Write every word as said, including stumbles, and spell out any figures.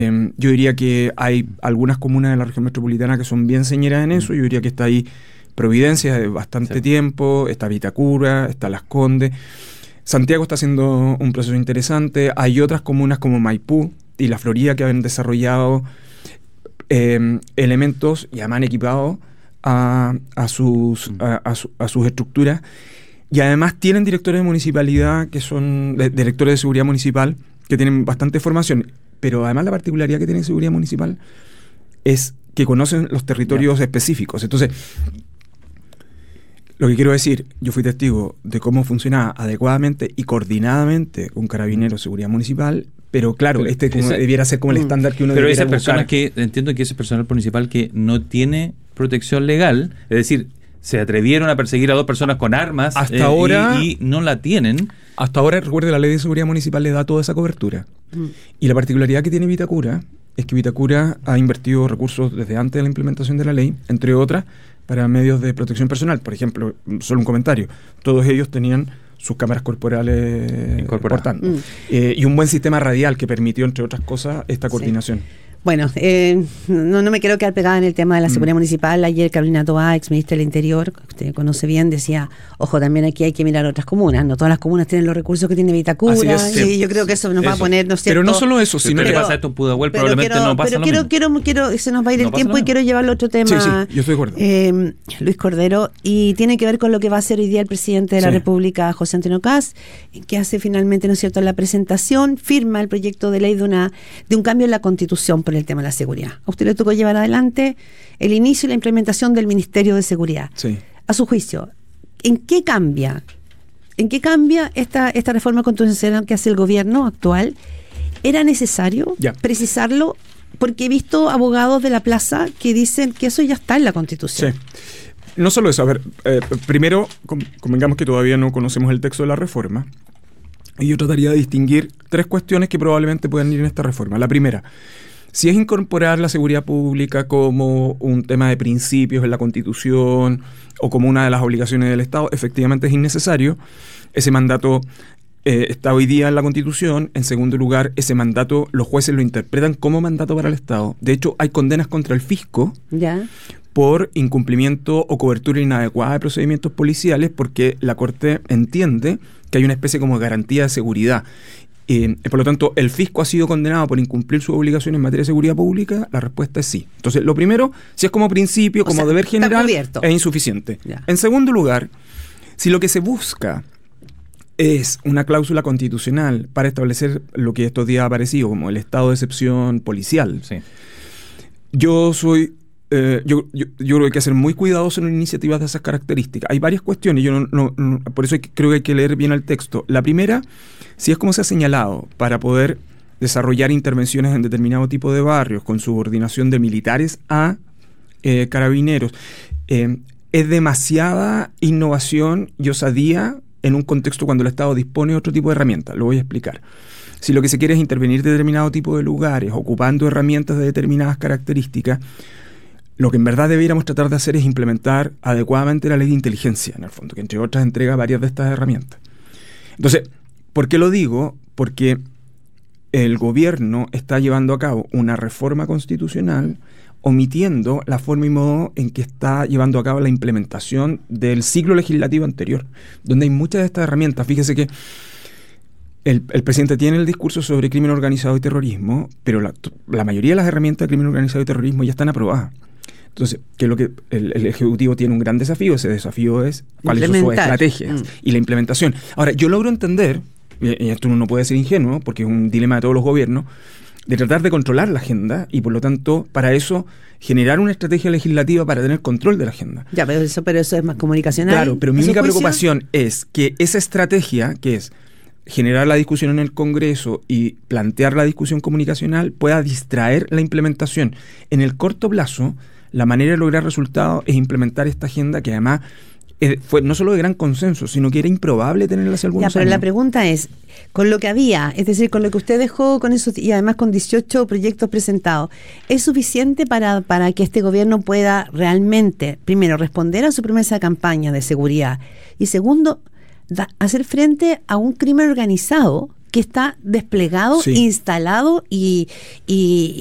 Eh, yo diría que hay algunas comunas de la región metropolitana que son bien señeras en eso. Yo diría que está ahí Providencia de bastante sí. tiempo, está Vitacura, está Las Condes. Santiago está haciendo un proceso interesante. Hay otras comunas como Maipú y La Florida que han desarrollado eh, elementos y además han equipado a, a, sus, a, a, su, a sus estructuras. Y además tienen directores de municipalidad que son de, directores de seguridad municipal que tienen bastante formación. Pero además la particularidad que tiene seguridad municipal es que conocen los territorios yeah. específicos. Entonces, lo que quiero decir, yo fui testigo de cómo funcionaba adecuadamente y coordinadamente un carabinero de seguridad municipal, pero claro, pero este como, esa, debiera ser como el estándar que uno pero debiera esas personas buscar. Que entiendo que ese personal municipal que no tiene protección legal, es decir, se atrevieron a perseguir a dos personas con armas hasta eh, ahora, y, y no la tienen. Hasta ahora, recuerde, la ley de seguridad municipal le da toda esa cobertura. Mm. Y la particularidad que tiene Vitacura es que Vitacura ha invertido recursos desde antes de la implementación de la ley, entre otras, para medios de protección personal. Por ejemplo, solo un comentario, todos ellos tenían sus cámaras corporales incorporadas mm. eh, y un buen sistema radial que permitió, entre otras cosas, esta coordinación. Sí. Bueno, eh, no, no me quiero quedar pegada en el tema de la seguridad mm. municipal. Ayer Carolina Toá, ex ministra del Interior, que usted conoce bien, decía, ojo, también aquí hay que mirar otras comunas. No todas las comunas tienen los recursos que tiene Vitacura. Es, sí. Y yo creo que eso nos eso. va a poner, ¿no es cierto? Pero no solo eso, sino que que pasa esto en Pudahuel, probablemente quiero, no pasa pero lo quiero, mismo. Quiero, quiero, se nos va a ir no el tiempo y quiero llevarlo a otro tema. Sí, sí, yo estoy de acuerdo. Eh, Luis Cordero, y tiene que ver con lo que va a hacer hoy día el presidente de la sí. República, José Antonio Kast, que hace finalmente, ¿no es cierto?, la presentación, firma el proyecto de ley de una de un cambio en la Constitución por el tema de la seguridad. A usted le tocó llevar adelante el inicio y la implementación del Ministerio de Seguridad. Sí. A su juicio, ¿en qué cambia? ¿En qué cambia esta, esta reforma constitucional que hace el gobierno actual? ¿Era necesario ya. precisarlo? Porque he visto abogados de la plaza que dicen que eso ya está en la Constitución. Sí. No solo eso, a ver, eh, primero, convengamos que todavía no conocemos el texto de la reforma, y yo trataría de distinguir tres cuestiones que probablemente puedan ir en esta reforma. La primera, si es incorporar la seguridad pública como un tema de principios en la Constitución o como una de las obligaciones del Estado, efectivamente es innecesario. Ese mandato eh, está hoy día en la Constitución. En segundo lugar, ese mandato los jueces lo interpretan como mandato para el Estado. De hecho, hay condenas contra el fisco ¿Ya? por incumplimiento o cobertura inadecuada de procedimientos policiales porque la Corte entiende que hay una especie como de garantía de seguridad. Eh, por lo tanto, ¿el fisco ha sido condenado por incumplir sus obligaciones en materia de seguridad pública? La respuesta es sí. Entonces, lo primero, si es como principio, como o sea, deber general, es insuficiente. Ya. En segundo lugar, si lo que se busca es una cláusula constitucional para establecer lo que estos días ha aparecido como el estado de excepción policial, sí. yo soy... Eh, yo, yo, yo creo que hay que ser muy cuidadoso en iniciativas de esas características. Hay varias cuestiones, yo no, no, no, por eso hay que, creo que hay que leer bien el texto. La primera, si es como se ha señalado, para poder desarrollar intervenciones en determinado tipo de barrios con subordinación de militares a eh, carabineros, eh, es demasiada innovación y osadía en un contexto cuando el Estado dispone de otro tipo de herramientas. Lo voy a explicar. Si lo que se quiere es intervenir en determinado tipo de lugares, ocupando herramientas de determinadas características, lo que en verdad debiéramos tratar de hacer es implementar adecuadamente la ley de inteligencia, en el fondo, que entre otras entrega varias de estas herramientas. Entonces, ¿por qué lo digo? Porque el gobierno está llevando a cabo una reforma constitucional omitiendo la forma y modo en que está llevando a cabo la implementación del ciclo legislativo anterior, donde hay muchas de estas herramientas. Fíjese que el, el presidente tiene el discurso sobre crimen organizado y terrorismo, pero la, la mayoría de las herramientas de crimen organizado y terrorismo ya están aprobadas. Entonces, que es lo que el, el Ejecutivo tiene un gran desafío. Ese desafío es cuáles son sus estrategias mm. y la implementación. Ahora, yo logro entender, y esto uno no puede ser ingenuo, porque es un dilema de todos los gobiernos, de tratar de controlar la agenda y, por lo tanto, para eso, generar una estrategia legislativa para tener control de la agenda. Ya, pero eso, pero eso es más comunicacional. Claro, pero mi única preocupación es que esa estrategia, que es generar la discusión en el Congreso y plantear la discusión comunicacional, pueda distraer la implementación. En el corto plazo, la manera de lograr resultados es implementar esta agenda que además eh, fue no solo de gran consenso, sino que era improbable tenerla hace algunos ya, pero años. La pregunta es, con lo que había, es decir, con lo que usted dejó con eso y además con dieciocho proyectos presentados, ¿es suficiente para, para que este gobierno pueda realmente, primero, responder a su promesa de campaña de seguridad y segundo, da, hacer frente a un crimen organizado que está desplegado, Sí. instalado y, y,